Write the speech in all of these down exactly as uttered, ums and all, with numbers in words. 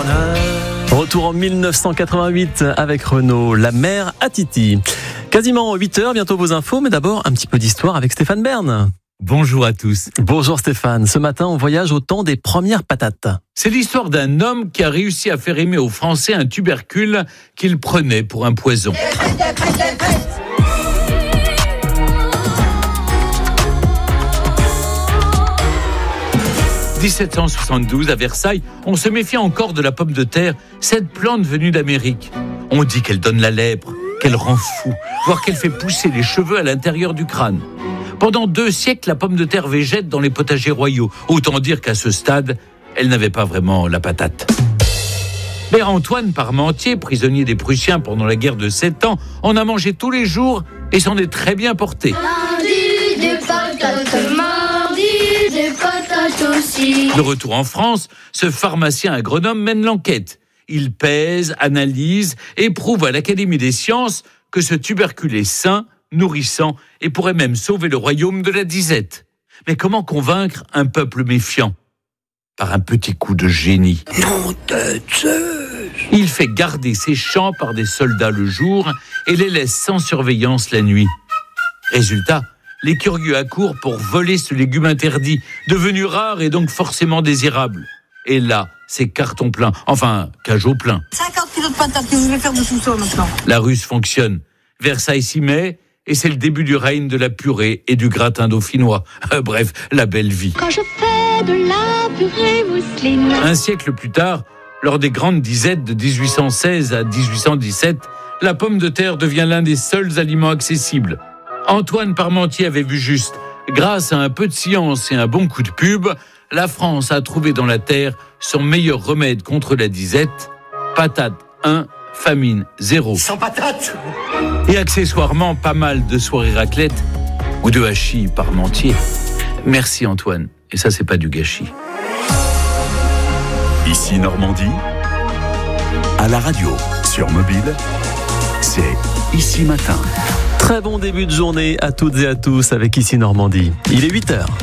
bonheur. Retour en dix-neuf cent quatre-vingt-huit avec Renaud, la mer à Titi. Quasiment huit heures, bientôt vos infos, mais d'abord un petit peu d'histoire avec Stéphane Bern. Bonjour à tous. Bonjour Stéphane, ce matin on voyage au temps des premières patates. C'est l'histoire d'un homme qui a réussi à faire aimer aux Français un tubercule qu'il prenait pour un poison. dix-sept cent soixante-douze, à Versailles, on se méfie encore de la pomme de terre, cette plante venue d'Amérique. On dit qu'elle donne la lèpre, qu'elle rend fou, voire qu'elle fait pousser les cheveux à l'intérieur du crâne. Pendant deux siècles, la pomme de terre végète dans les potagers royaux. Autant dire qu'à ce stade, elle n'avait pas vraiment la patate. Mais Antoine Parmentier, prisonnier des Prussiens pendant la guerre de Sept Ans, en a mangé tous les jours et s'en est très bien porté. Mardi des patates, mardi des patates aussi. De retour en France, ce pharmacien agronome mène l'enquête. Il pèse, analyse et prouve à l'Académie des sciences que ce tubercule est sain, nourrissant et pourrait même sauver le royaume de la disette. Mais comment convaincre un peuple méfiant ? Par un petit coup de génie. Nom de Zeus. Il fait garder ses champs par des soldats le jour et les laisse sans surveillance la nuit. Résultat, les curieux accourent pour voler ce légume interdit, devenu rare et donc forcément désirable. Et là, c'est carton plein, enfin, cajot plein. cinquante kilos de patates, que je vais faire de tout ça maintenant. La ruse fonctionne. Versailles s'y met et c'est le début du règne de la purée et du gratin dauphinois. Euh, bref, la belle vie. Quand je fais de la purée mousseline. Un siècle plus tard, lors des grandes disettes de dix-huit cent seize à dix-huit cent dix-sept, la pomme de terre devient l'un des seuls aliments accessibles. Antoine Parmentier avait vu juste. Grâce à un peu de science et un bon coup de pub, la France a trouvé dans la terre son meilleur remède contre la disette. Patate un, famine zéro. Sans patate. Et accessoirement, pas mal de soirées raclette ou de hachis Parmentier. Merci Antoine. Et ça, c'est pas du gâchis. Ici Normandie, à la radio, sur mobile, c'est Ici Matin. Très bon début de journée à toutes et à tous avec Ici Normandie. Il est huit heures.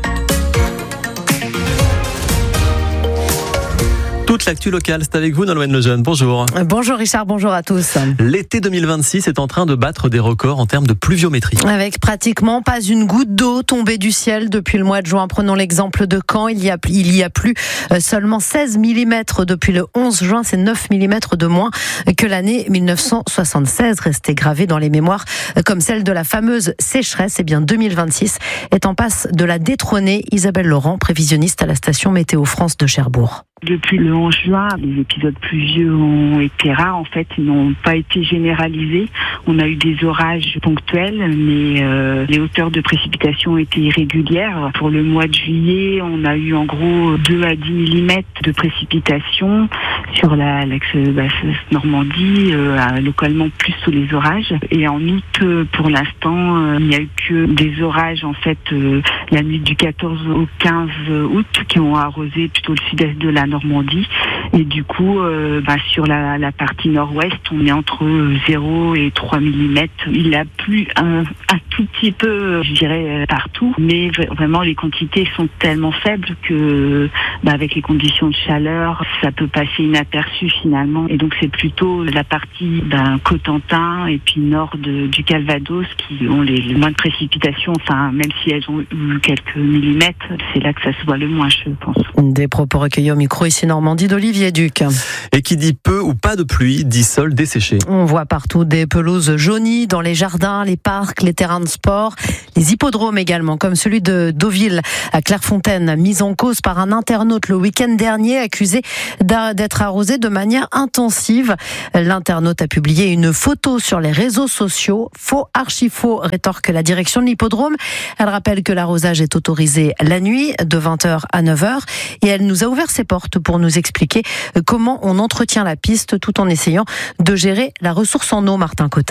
Toute l'actu locale, c'est avec vous Nolwenn Lejeune. Bonjour. Bonjour Richard, bonjour à tous. L'été deux mille vingt-six est en train de battre des records en termes de pluviométrie. Avec pratiquement pas une goutte d'eau tombée du ciel depuis le mois de juin. Prenons l'exemple de Caen. Il y a, il y a plu seulement seize millimètres depuis le onze juin. C'est neuf millimètres de moins que l'année dix-neuf cent soixante-seize, restée gravée dans les mémoires comme celle de la fameuse sécheresse. Et bien deux mille vingt-six est en passe de la détrôner. Isabelle Laurent, prévisionniste à la station Météo France de Cherbourg. Depuis le onze juin, les épisodes pluvieux ont été rares. En fait, ils n'ont pas été généralisés. On a eu des orages ponctuels, mais euh, les hauteurs de précipitations ont été irrégulières. Pour le mois de juillet, on a eu en gros deux à dix millimètres de précipitations sur la l'ex-Normandie, euh, localement plus sous les orages. Et en août, euh, pour l'instant, euh, il n'y a eu que des orages en fait euh, la nuit du quatorze au quinze août qui ont arrosé plutôt le sud-est de la Normandie. Et du coup, euh, bah, sur la, la partie nord-ouest, on est entre zéro et trois millimètres. Il a plu un, un tout petit peu, je dirais, partout. Mais vraiment, les quantités sont tellement faibles que, bah, avec les conditions de chaleur, ça peut passer inaperçu finalement. Et donc, c'est plutôt la partie d'un Cotentin et puis nord de, du Calvados qui ont les, les moins de précipitations. Enfin, même si elles ont eu quelques millimètres, c'est là que ça se voit le moins, je pense. Des propos recueillis au micro ici Normandie d'Olivier Duc. Et qui dit peu ou pas de pluie, dit sol desséché. On voit partout des pelouses jaunies dans les jardins, les parcs, les terrains de sport, les hippodromes également, comme celui de Deauville à Clairefontaine, mis en cause par un internaute le week-end dernier, accusé d'être arrosé de manière intensive. L'internaute a publié une photo sur les réseaux sociaux. Faux, archi faux, rétorque la direction de l'hippodrome. Elle rappelle que l'arrosage est autorisé la nuit de vingt heures à neuf heures et elle nous a ouvert ses portes pour nous expliquer comment on entretient la piste tout en essayant de gérer la ressource en eau, Martin Cotta.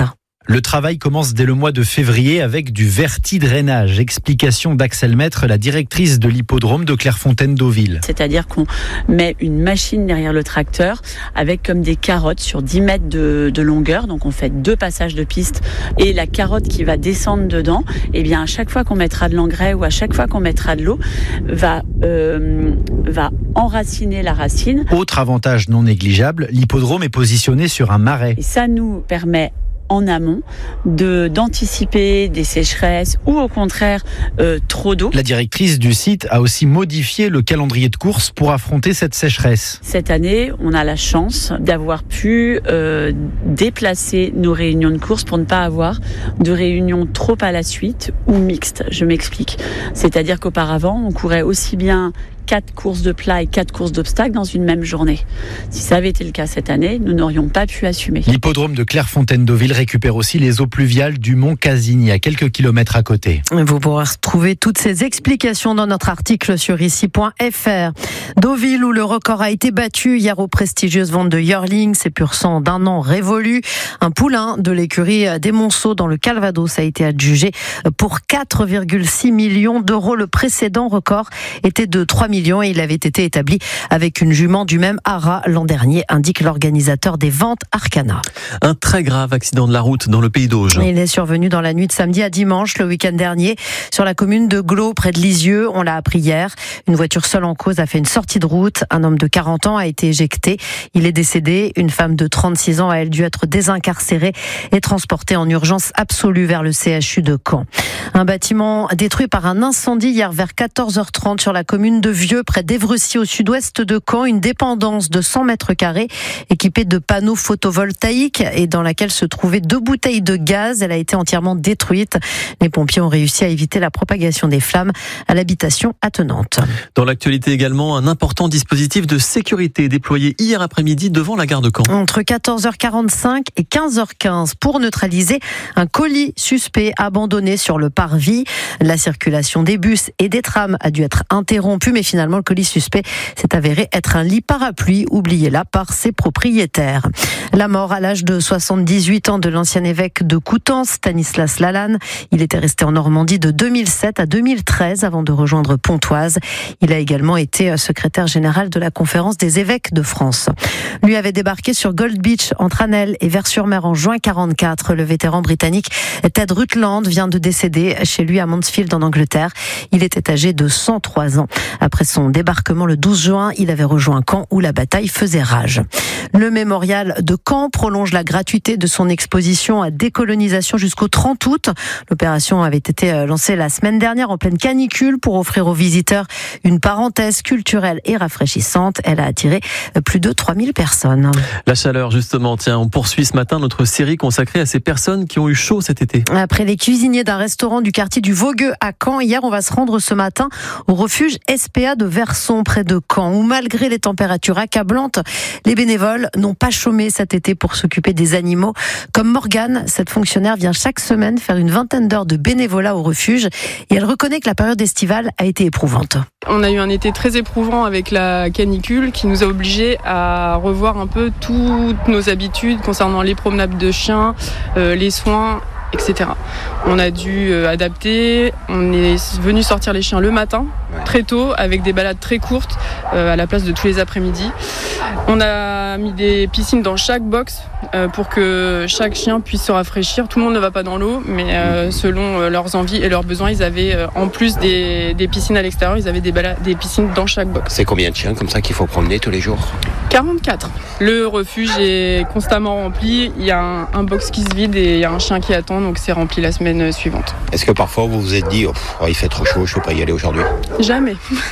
Le travail commence dès le mois de février avec du verti-drainage. Explication d'Axel Maître, la directrice de l'hippodrome de Clairefontaine-Deauville. C'est-à-dire qu'on met une machine derrière le tracteur avec comme des carottes sur dix mètres de, de longueur. Donc on fait deux passages de piste et la carotte qui va descendre dedans, eh bien à chaque fois qu'on mettra de l'engrais ou à chaque fois qu'on mettra de l'eau, va, euh, va enraciner la racine. Autre avantage non négligeable, l'hippodrome est positionné sur un marais. Et ça nous permet en amont de d'anticiper des sécheresses ou au contraire euh, trop d'eau. La directrice du site a aussi modifié le calendrier de course pour affronter cette sécheresse. Cette année, on a la chance d'avoir pu euh, déplacer nos réunions de course pour ne pas avoir de réunions trop à la suite ou mixtes. Je m'explique. C'est-à-dire qu'auparavant, on courait aussi bien quatre courses de plat et quatre courses d'obstacles dans une même journée. Si ça avait été le cas cette année, nous n'aurions pas pu assumer. L'hippodrome de Clairefontaine-Deauville récupère aussi les eaux pluviales du mont Casigny, à quelques kilomètres à côté. Vous pourrez retrouver toutes ces explications dans notre article sur ici point f r. Deauville, où le record a été battu hier aux prestigieuses ventes de yearling, c'est pur sang d'un an révolu. Un poulain de l'écurie des Monceaux dans le Calvados a été adjugé pour quatre virgule six millions d'euros. Le précédent record était de trois millions et il avait été établi avec une jument du même haras l'an dernier, indique l'organisateur des ventes Arcana. Un très grave accident de la route dans le Pays d'Auge. Il est survenu dans la nuit de samedi à dimanche, le week-end dernier, sur la commune de Glos, près de Lisieux. On l'a appris hier. Une voiture seule en cause a fait une sortie de route. Un homme de quarante ans a été éjecté. Il est décédé. Une femme de trente-six ans a elle dû être désincarcérée et transportée en urgence absolue vers le C H U de Caen. Un bâtiment détruit par un incendie hier vers quatorze heures trente sur la commune de Vieux, près d'Évrecy, au sud-ouest de Caen. Une dépendance de cent mètres carrés équipée de panneaux photovoltaïques et dans laquelle se trouvaient deux bouteilles de gaz. Elle a été entièrement détruite. Les pompiers ont réussi à éviter la propagation des flammes à l'habitation attenante. Dans l'actualité également, un important dispositif de sécurité déployé hier après-midi devant la gare de Caen. Entre quatorze heures quarante-cinq et quinze heures quinze pour neutraliser un colis suspect abandonné sur le parvis. La circulation des bus et des trams a dû être interrompue, mais finalement le colis suspect s'est avéré être un lit parapluie oublié là par ses propriétaires. La mort à l'âge de soixante-dix-huit ans de l'ancien évêque de Coutances, Stanislas Lalanne. Il était resté en Normandie de deux mille sept à deux mille treize avant de rejoindre Pontoise. Il a également été secrétaire général de la Conférence des évêques de France. Lui avait débarqué sur Gold Beach entre Anel et Vers-sur-Mer en juin quarante-quatre. Le vétéran britannique Ted Rutland vient de décéder chez lui à Mansfield en Angleterre. Il était âgé de cent trois ans. Après son débarquement le douze juin, il avait rejoint Caen où la bataille faisait rage. Le mémorial de Caen prolonge la gratuité de son exposition à décolonisation jusqu'au trente août. L'opération avait été lancée la semaine dernière en pleine canicule pour offrir aux visiteurs une parenthèse culturelle et rafraîchissante. Elle a attiré plus de trois mille personnes. La chaleur, justement, tiens, on poursuit ce matin notre série consacrée à ces personnes qui ont eu chaud cet été. Après les cuisiniers d'un restaurant du quartier du Vogueux à Caen, hier on va se rendre ce matin au refuge S P A de Verson près de Caen, où malgré les températures accablantes, les bénévoles n'ont pas chômé cet été pour s'occuper des animaux. Comme Morgane, cette fonctionnaire vient chaque semaine faire une vingtaine d'heures de bénévolat au refuge et elle reconnaît que la période estivale a été éprouvante. On a eu un été très éprouvant avec la canicule qui nous a obligés à revoir un peu toutes nos habitudes concernant les promenades de chiens, euh, les soins, et cetera. On a dû euh, adapter, on est venu sortir les chiens le matin, ouais. très tôt, avec des balades très courtes, euh, à la place de tous les après-midi. On a mis des piscines dans chaque box euh, pour que chaque chien puisse se rafraîchir. Tout le monde ne va pas dans l'eau, mais euh, selon euh, leurs envies et leurs besoins, ils avaient, euh, en plus des, des piscines à l'extérieur, ils avaient des, balades, des piscines dans chaque box. C'est combien de chiens comme ça qu'il faut promener tous les jours ? quarante-quatre. Le refuge est constamment rempli. Il y a un, un box qui se vide et il y a un chien qui attend, donc c'est rempli la semaine suivante. Est-ce que parfois vous vous êtes dit oh, oh, il fait trop chaud, je ne peux pas y aller aujourd'hui ? Jamais.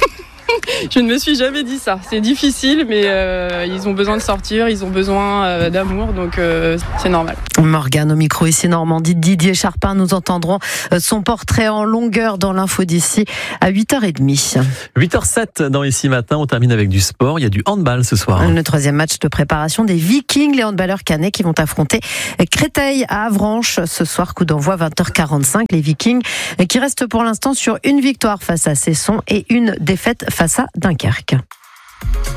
Je ne me suis jamais dit ça. C'est difficile, mais euh, ils ont besoin de sortir, ils ont besoin euh, d'amour, donc euh, c'est normal. Morgane au micro ici Normandie, Didier Charpin. Nous entendrons son portrait en longueur dans l'info d'ici à huit heures trente. huit heures zéro sept dans Ici Matin, on termine avec du sport. Il y a du handball ce soir. Le troisième match de préparation des Vikings, les handballeurs cannais qui vont affronter Créteil à Avranches ce soir. Coup d'envoi vingt heures quarante-cinq. Les Vikings qui restent pour l'instant sur une victoire face à Cesson et une défaite face à Dunkerque.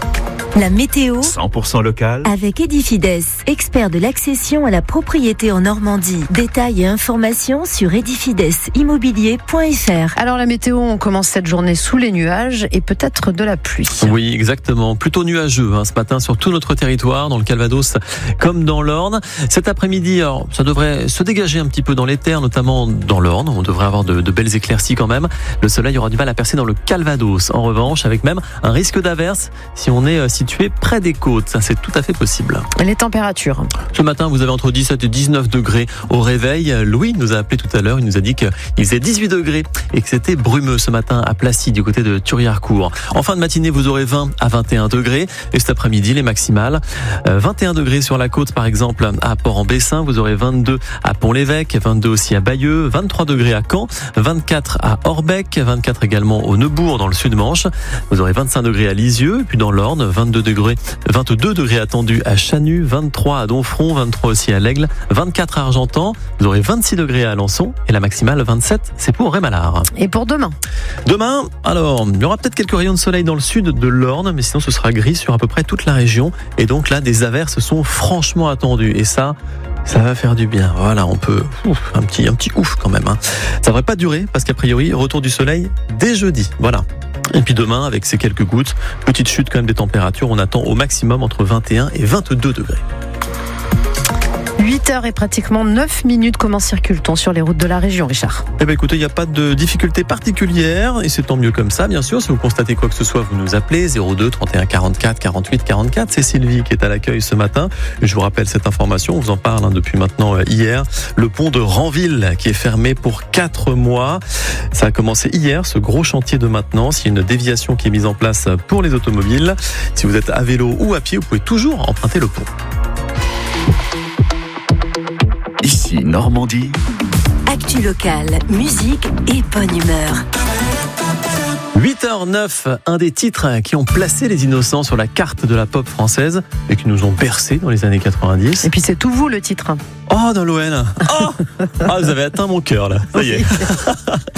La météo cent pour cent local avec Edifides, expert de l'accession à la propriété en Normandie. Détails et informations sur edifides immobilier point f r. Alors la météo, on commence cette journée sous les nuages et peut-être de la pluie. Oui, exactement. Plutôt nuageux hein, ce matin sur tout notre territoire, dans le Calvados comme dans l'Orne. Cet après-midi, alors, ça devrait se dégager un petit peu dans les terres, notamment dans l'Orne. On devrait avoir de, de belles éclaircies quand même. Le soleil aura du mal à percer dans le Calvados. En revanche, avec même un risque d'averse si on est situé près des côtes. Ça, c'est tout à fait possible. Les températures. Ce matin, vous avez entre dix-sept et dix-neuf degrés au réveil. Louis nous a appelé tout à l'heure. Il nous a dit qu'il faisait dix-huit degrés et que c'était brumeux ce matin à Placy, du côté de Thuriarcourt. En fin de matinée, vous aurez vingt à vingt et un degrés. Et cet après-midi, les maximales. vingt et un degrés sur la côte, par exemple, à Port-en-Bessin. Vous aurez vingt-deux à Pont-l'Évêque, vingt-deux aussi à Bayeux, vingt-trois degrés à Caen, vingt-quatre à Orbec, vingt-quatre également au Neubourg, dans le Sud-Manche. Vous aurez vingt-cinq degrés à Lisieux, puis dans l'Orne, vingt-deux degrés, vingt-deux degrés attendus à Chanu, vingt-trois à Donfront, vingt-trois aussi à l'Aigle, vingt-quatre à Argentan. Vous aurez vingt-six degrés à Alençon et la maximale vingt-sept, c'est pour Rémalard. Et pour demain? Demain, alors, il y aura peut-être quelques rayons de soleil dans le sud de l'Orne, mais sinon ce sera gris sur à peu près toute la région. Et donc là, des averses sont franchement attendues. Et ça, ça va faire du bien. Voilà, on peut... Ouf, un petit, un petit ouf quand même. Hein. Ça devrait pas durer, parce qu'a priori, retour du soleil dès jeudi. Voilà. Et puis demain, avec ces quelques gouttes, petite chute quand même des températures, on attend au maximum entre vingt et un et vingt-deux degrés. huit heures et pratiquement neuf minutes. Comment circule-t-on sur les routes de la région, Richard? Eh bien écoutez, il n'y a pas de difficulté particulière et c'est tant mieux comme ça, bien sûr. Si vous constatez quoi que ce soit, vous nous appelez zéro deux trente et un quarante-quatre quarante-huit quarante-quatre. C'est Sylvie qui est à l'accueil ce matin. Je vous rappelle cette information, on vous en parle hein, depuis maintenant euh, hier. Le pont de Ranville qui est fermé pour quatre mois. Ça a commencé hier, ce gros chantier de maintenance. Il y a une déviation qui est mise en place pour les automobiles. Si vous êtes à vélo ou à pied, vous pouvez toujours emprunter le pont. Ici Normandie. Actu locale, musique et bonne humeur. huit heures neuf, un des titres qui ont placé les Innocents sur la carte de la pop française et qui nous ont bercés dans les années quatre-vingt-dix. Et puis c'est tout vous le titre. Oh, dans l'O L. Oh ah, vous avez atteint mon cœur là. Ça y est.